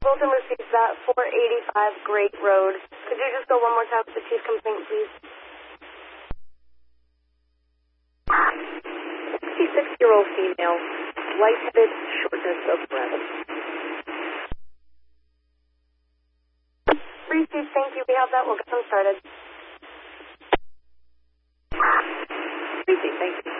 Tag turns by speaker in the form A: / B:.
A: Wilton receives that, 485 Great Road. Could you just go one more time with the chief complaint, please?
B: 66-year-old female, lightheaded, shortness of breath.
A: Received, thank you. We have that. We'll get them started.
B: Received, thank you.